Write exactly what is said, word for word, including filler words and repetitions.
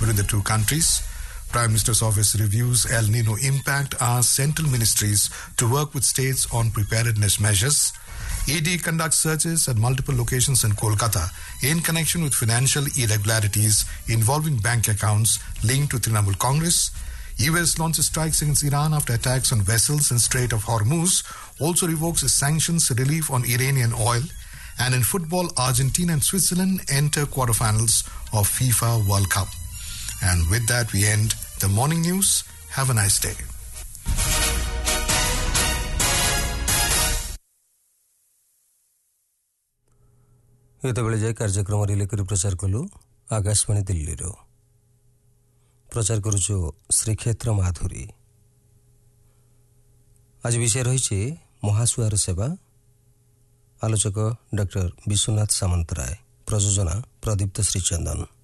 between the two countries. Prime Minister's Office reviews El Nino impact, asks central ministries to work with states on preparedness measures. E D conducts searches at multiple locations in Kolkata in connection with financial irregularities involving bank accounts linked to Trinamool Congress. U S launches strikes against Iran after attacks on vessels in Strait of Hormuz, also revokes sanctions relief on Iranian oil. And in football, Argentina and Switzerland enter quarterfinals of FIFA World Cup. And with that, we end the morning news. Have a nice day. ଯେତେବେଳେ ଯାଇ କାର୍ଯ୍ୟକ୍ରମ relay କରି ପ୍ରଚାର କଲୁ ଆକାଶବାଣୀ ଦିଲ୍ଲୀରୁ ପ୍ରଚାର କରୁଛୁ ଶ୍ରୀକ୍ଷେତ୍ର ମାଧୁରୀ। ଆଜି ବିଷୟ ରହିଛି ମହାସୁଆର ସେବା। ଆଲୋଚକ ଡକ୍ଟର ବିଶ୍ୱନାଥ ସାମନ୍ତରାୟ, ପ୍ରଯୋଜନା ପ୍ରଦୀପ୍ତ ଶ୍ରୀଚନ୍ଦନ।